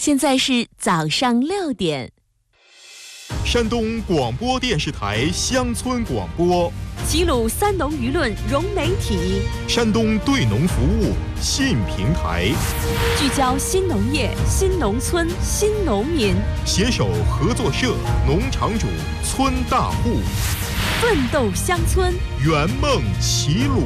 现在是早上6点。 山东广播电视台乡村广播， 齐鲁三农舆论融媒体， 山东对农服务新平台， 聚焦新农业、新农村、新农民， 携手合作社、农场主、村大户， 奋斗乡村， 圆梦齐鲁。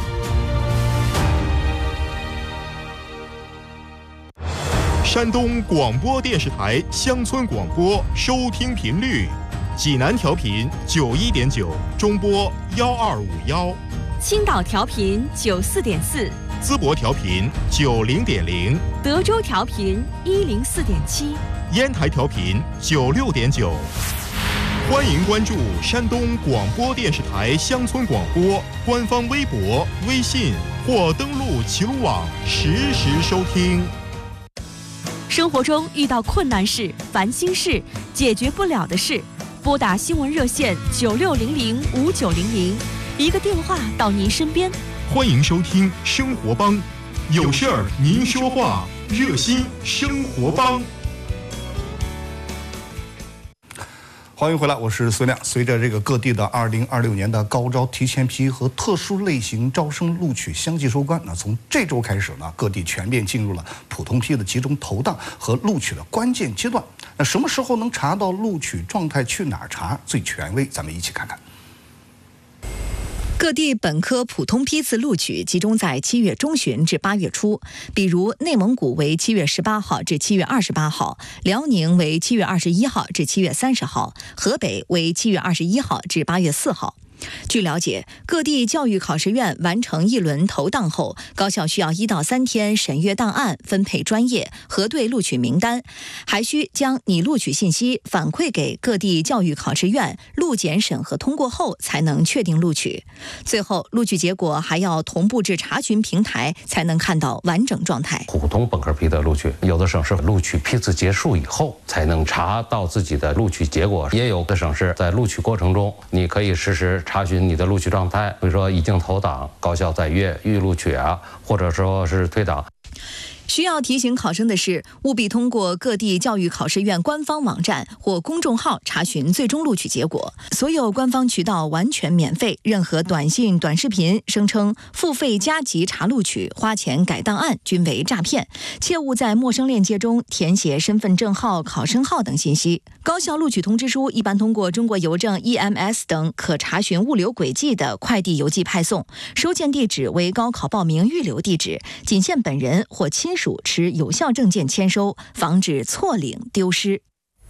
山东广播电视台乡村广播收听频率：济南调频91.9，中波1251； 青岛调频94.4， 淄博调频90.0， 德州调频104.7， 烟台调频96.9。欢迎关注山东广播电视台乡村广播官方微博、微信或登录齐鲁网实时收听。 生活中遇到困难事、烦心事、解决不了的事，拨打新闻热线96005900，一个电话到您身边。 欢迎收听生活帮，有事儿您说话，热心生活帮。 欢迎回来，我是孙亮。随着这个各地的2026年的高招提前批和特殊类型招生录取相继收官，那从这周开始呢，各地全面进入了普通批的集中投档和录取的关键阶段。那什么时候能查到录取状态？去哪儿查最权威？咱们一起看看。 各地本科普通批次录取集中在7月中旬至8月初，比如内蒙古为7月18号至7月28号，辽宁为7月21号至7月30号，河北为7月21号至8月4号。据了解，各地教育考试院完成一轮投档后，高校需要1到3天审阅档案、分配专业、核对录取名单，还需将拟录取信息反馈给各地教育考试院，录检审核通过后才能确定录取。最后，录取结果还要同步至查询平台，才能看到完整状态。 普通本科批的录取，有的省市录取批次结束以后才能查到自己的录取结果，也有的省市在录取过程中，你可以实时查询你的录取状态，比如说已经投档，高校在约预录取啊，或者说是退档。 需要提醒考生的是，务必通过各地教育考试院官方网站或公众号查询最终录取结果。所有官方渠道完全免费，任何短信、短视频声称付费加急查录取、花钱改档案均为诈骗，切勿在陌生链接中填写身份证号、考生号等信息。高校录取通知书一般通过中国邮政、EMS 等可查询物流轨迹的快递邮寄派送，收件地址为高考报名预留地址，仅限本人或亲属持有效证件签收，防止错领丢失。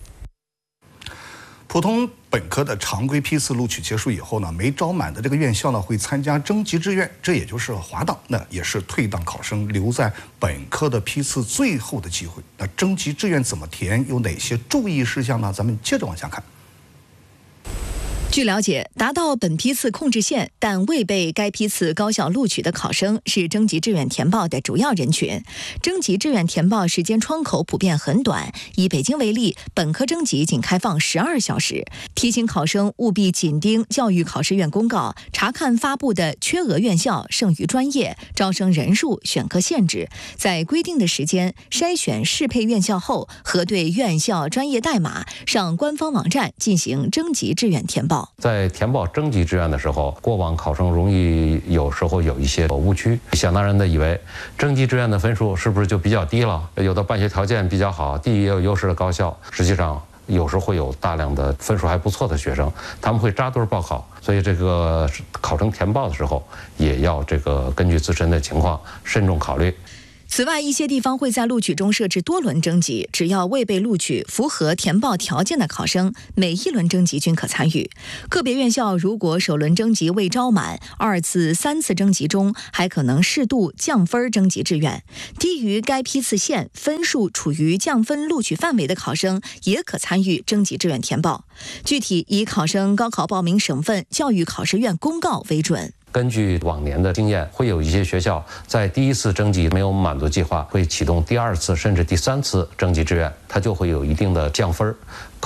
普通本科的常规批次录取结束以后呢，没招满的这个院校呢会参加征集志愿，这也就是滑档，那也是退档考生留在本科的批次最后的机会。那征集志愿怎么填，有哪些注意事项呢？咱们接着往下看。 据了解，达到本批次控制线但未被该批次高校录取的考生是征集志愿填报的主要人群。征集志愿填报时间窗口普遍很短，以北京为例，本科征集仅开放12小时。提醒考生务必紧盯教育考试院公告，查看发布的缺额院校、剩余专业、招生人数、选课限制，在规定的时间筛选适配院校后，核对院校专业代码，上官方网站进行征集志愿填报。 在填报征集志愿的时候，过往考生容易有时候有一些误区，想当然的以为征集志愿的分数是不是就比较低了？有的办学条件比较好、地域也有优势的高校，实际上有时会有大量的分数还不错的学生，他们会扎堆报考，所以这个考生填报的时候也要根据自身的情况慎重考虑。 此外，一些地方会在录取中设置多轮征集，只要未被录取、符合填报条件的考生，每一轮征集均可参与。个别院校如果首轮征集未招满，2次、3次征集中还可能适度降分征集志愿。低于该批次线、分数处于降分录取范围的考生，也可参与征集志愿填报。具体以考生高考报名省份教育考试院公告为准。 根据往年的经验，会有一些学校在第1次征集没有满足计划，会启动第2次甚至第3次征集志愿，它就会有一定的降分。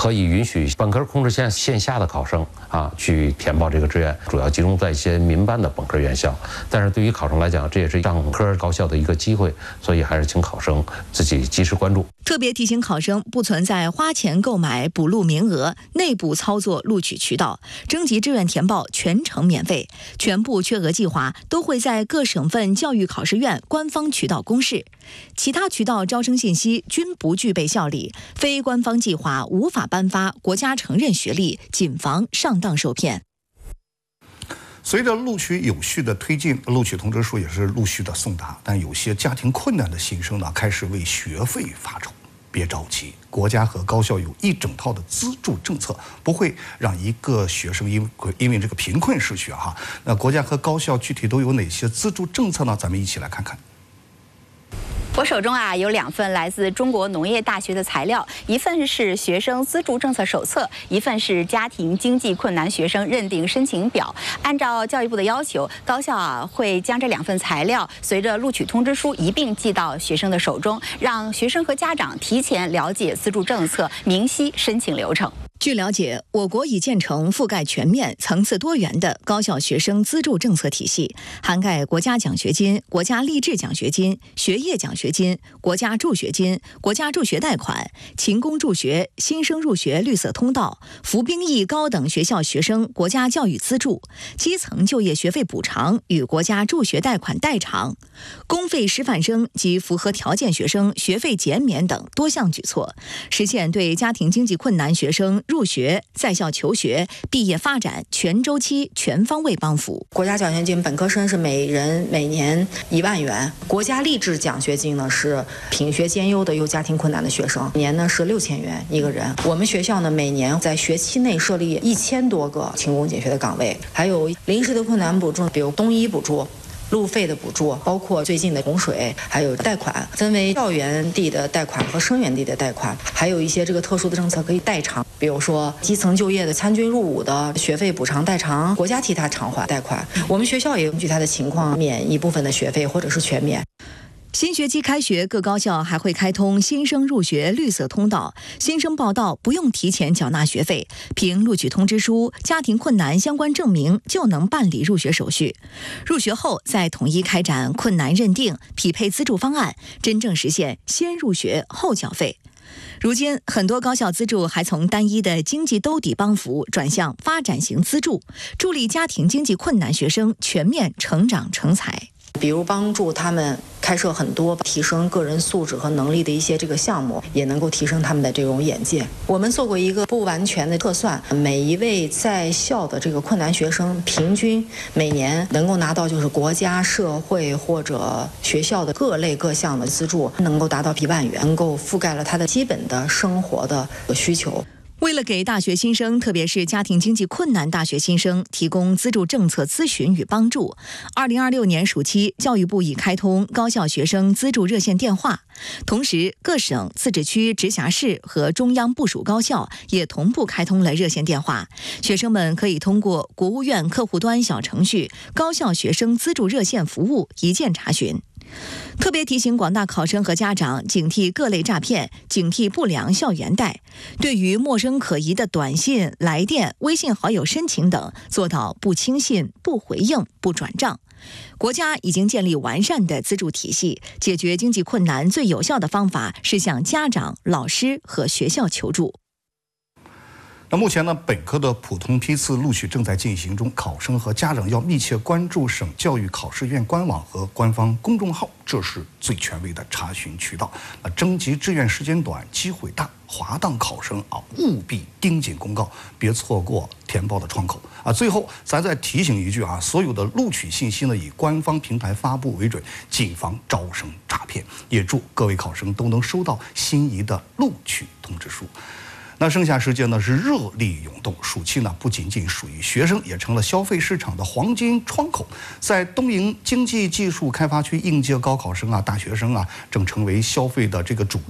可以允许本科控制线线下的考生去填报这个志愿，主要集中在一些民办的本科院校。但是对于考生来讲，这也是上科高校的一个机会，所以还是请考生自己及时关注。 特别提醒考生，不存在花钱购买补录名额、内部操作录取渠道，征集志愿填报全程免费，全部缺额计划都会在各省份教育考试院官方渠道公示，其他渠道招生信息均不具备效力，非官方计划无法颁发国家承认学历，谨防上当受骗。 随着录取有序的推进，录取通知书也是陆续的送达，但有些家庭困难的新生呢，开始为学费发愁。别着急，国家和高校有一整套的资助政策，不会让一个学生因为这个贫困失学哈。那国家和高校具体都有哪些资助政策呢？咱们一起来看看。 我手中有2份来自中国农业大学的材料，一份是学生资助政策手册，一份是家庭经济困难学生认定申请表。按照教育部的要求，高校会将这2份材料随着录取通知书一并寄到学生的手中，让学生和家长提前了解资助政策，明晰申请流程。 据了解，我国已建成覆盖全面、层次多元的高校学生资助政策体系，涵盖国家奖学金、国家励志奖学金、学业奖学金、国家助学金、国家助学贷款、勤工助学、新生入学绿色通道、服兵役高等学校学生国家教育资助、基层就业学费补偿与国家助学贷款代偿、公费师范生及符合条件学生学费减免等多项举措，实现对家庭经济困难学生入学、在校求学、毕业发展全周期、全方位帮扶。 国家奖学金本科生是每人每年1万元，国家励志奖学金呢是品学兼优的有家庭困难的学生，年呢是6000元一个人。我们学校呢每年在学期内设立1000多个勤工俭学的岗位，还有临时的困难补助，比如冬衣补助、路费的补助，包括最近的洪水，还有贷款，分为校园地的贷款和生源地的贷款，还有一些这个特殊的政策可以代偿，比如说基层就业的参军入伍的学费补偿代偿，国家替他偿还贷款。我们学校也根据他的情况免一部分的学费，或者是全免。 新学期开学，各高校还会开通新生入学绿色通道，新生报到不用提前缴纳学费，凭录取通知书、家庭困难相关证明就能办理入学手续。入学后再统一开展困难认定、匹配资助方案，真正实现先入学后缴费。如今，很多高校资助还从单一的经济兜底帮扶转向发展型资助，助力家庭经济困难学生全面成长成才。 比如帮助他们开设很多提升个人素质和能力的一些这个项目，也能够提升他们的这种眼界。我们做过一个不完全的测算，每一位在校的这个困难学生，平均每年能够拿到就是国家、社会或者学校的各类各项的资助，能够达到1万元，能够覆盖了他的基本的生活的需求。 为了给大学新生，特别是家庭经济困难大学新生提供资助政策咨询与帮助，2026年暑期，教育部已开通高校学生资助热线电话，同时各省、自治区、直辖市和中央部属高校也同步开通了热线电话，学生们可以通过国务院客户端小程序“高校学生资助热线服务”一键查询。特别提醒广大考生和家长警惕各类诈骗，警惕不良校园贷。对于陌生可疑的短信、来电、微信好友申请等，做到不轻信、不回应、不转账。国家已经建立完善的资助体系，解决经济困难最有效的方法是向家长、老师和学校求助。 那目前呢，本科的普通批次录取正在进行中，考生和家长要密切关注省教育考试院官网和官方公众号，这是最权威的查询渠道。那征集志愿时间短，机会大，滑档考生务必盯紧公告，别错过填报的窗口最后，咱再提醒一句所有的录取信息呢以官方平台发布为准，谨防招生诈骗。也祝各位考生都能收到心仪的录取通知书。那剩下时间呢是热力涌动，暑期呢不仅仅属于学生，也成了消费市场的黄金窗口。在东营经济技术开发区应届高考生大学生正成为消费的这个主力。